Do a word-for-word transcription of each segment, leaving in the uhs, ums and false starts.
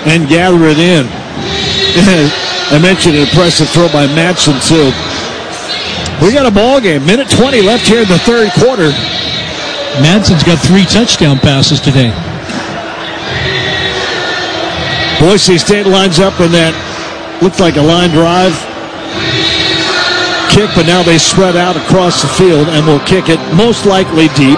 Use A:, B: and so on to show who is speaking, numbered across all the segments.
A: and gather it in. I mentioned an impressive throw by Madsen, too. We got a ball game. Minute twenty left here in the third quarter.
B: Madsen's got three touchdown passes today.
A: Boise State lines up in that looked like a line drive kick, but now they spread out across the field and will kick it most likely deep.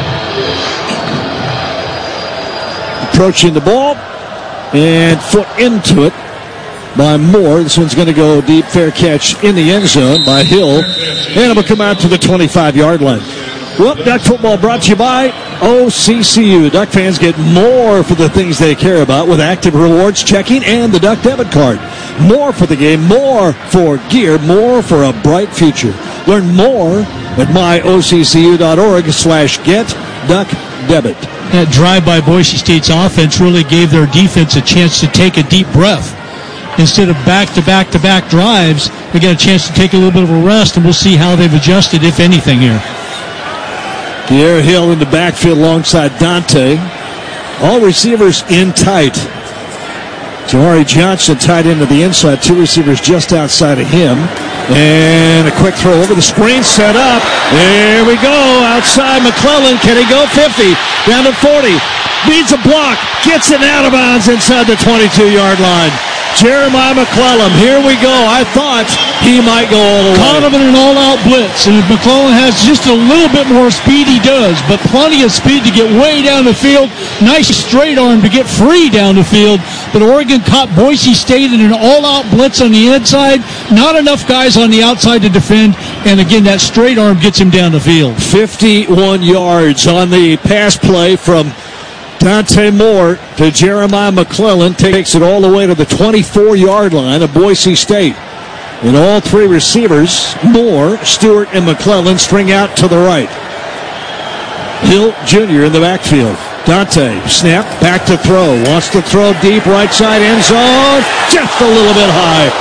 A: Approaching the ball and foot into it by Moore. This one's going to go deep, fair catch in the end zone by Hill, and it will come out to the twenty-five-yard line. Well, Duck football brought to you by O C C U. Duck fans get more for the things they care about with Active Rewards checking and the Duck debit card. More for the game, more for gear, more for a bright future. Learn more at my O C C U dot org slash get duck debit.
B: That drive by Boise State's offense really gave their defense a chance to take a deep breath. Instead of back-to-back-to-back drives, they got a chance to take a little bit of a rest, and we'll see how they've adjusted, if anything, here.
A: Pierre Hill in the backfield alongside Dante. All receivers in tight. Jamari Johnson tied into the inside. Two receivers just outside of him. And a quick throw over the screen set up. There we go. Outside McClellan. Can he go fifty? Down to forty. Beats a block. Gets it out of bounds inside the twenty-two-yard line. Jeremiah McClellan, here we go. I thought he might go all the way.
B: Caught him in an all-out blitz, and if McClellan has just a little bit more speed, he does, but plenty of speed to get way down the field. Nice straight arm to get free down the field, but Oregon caught Boise State in an all-out blitz on the inside. Not enough guys on the outside to defend, and again, that straight arm gets him down the field.
A: fifty-one yards on the pass play from Dante Moore to Jeremiah McClellan. Takes it all the way to the twenty-four-yard line of Boise State. And all three receivers, Moore, Stewart, and McClellan, string out to the right. Hill Junior in the backfield. Dante, snap, back to throw. Wants to throw deep, right side end zone. Just a little bit high.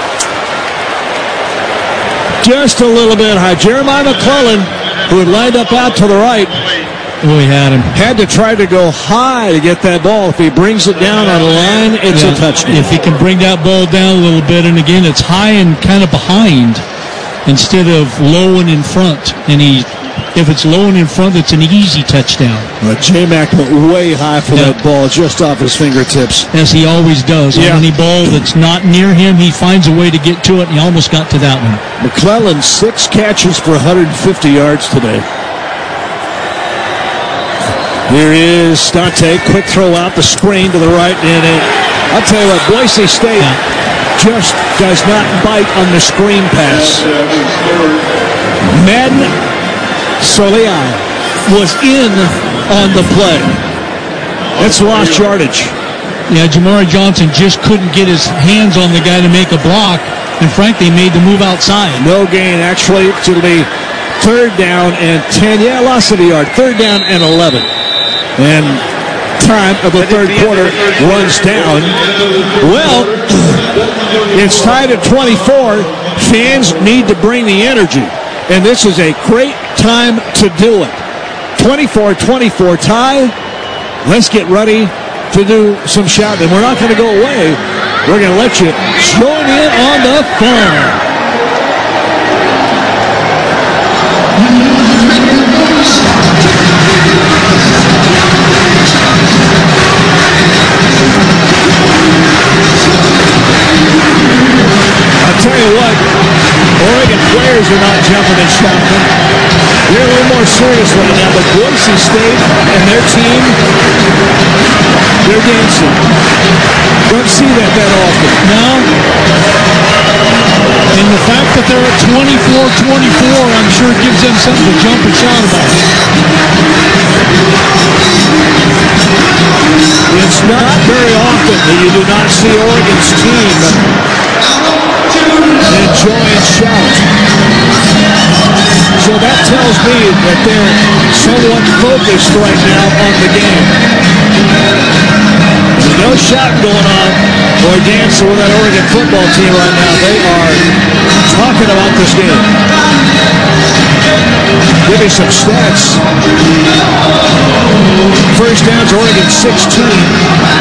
A: Just a little bit high. Jeremiah McClellan, who had lined up out to the right,
B: Oh, he had him.
A: Had to try to go high to get that ball. If he brings it down on a line, it's yeah, a touchdown.
B: If he can bring that ball down a little bit, and again, it's high and kind of behind instead of low and in front. And he, if it's low and in front, it's an easy touchdown.
A: Well, J-Mac went way high for yeah. that ball, just off his fingertips.
B: As he always does.
A: Yeah.
B: On any ball that's not near him, he finds a way to get to it, and he almost got to that one.
A: McClellan, six catches for one hundred fifty yards today. Here is Dante. Quick throw out the screen to the right. And it, I'll tell you what, Boise State yeah. just does not bite on the screen pass. Men Soleil was in on the play. That's lost yardage.
B: Yeah, Jamari Johnson just couldn't get his hands on the guy to make a block, and frankly made the move outside.
A: No gain. Actually, it'll be third down and ten. Yeah, loss of the yard. Third down and eleven. And time of the third quarter runs down. Well, it's tied at twenty-four. Fans need to bring the energy. And this is a great time to do it. twenty-four twenty-four tie. Let's get ready to do some shouting. We're not going to go away. We're going to let you join in on the fun. I'll tell you what, Oregon players are not jumping and shouting. They're a little more serious right now, but Boise State and their team, they're dancing. Don't see that that often.
B: No. And the fact that they're at twenty-four twenty-four, I'm sure gives them something to jump and shout about.
A: It's not very often that you do not see Oregon's team enjoy and shout. So that tells me that they're somewhat focused right now on the game. There's no shouting going on or dancing with that Oregon football team right now. They are talking about this game. Give me some stats. First down's Oregon sixteen.